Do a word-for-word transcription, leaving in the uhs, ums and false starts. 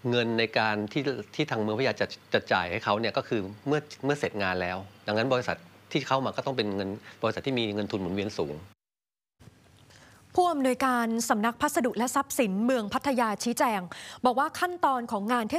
เงินในการที่ที่ทางเมืองพัทยาจะจะจ่ายให้เขาเนี่ยก็คือเมื่อเมื่อเสร็จงานแล้วดังนั้นบริษัทที่เข้ามาก็ต้องเป็นเงินบริษัทที่มีเงินทุนหมุนเวียนสูงผู้อำนวยการสำนักพัสดุและทรัพย์สินเมืองพัทยาชี้แจงบอกว่าขั้นตอนของงานเท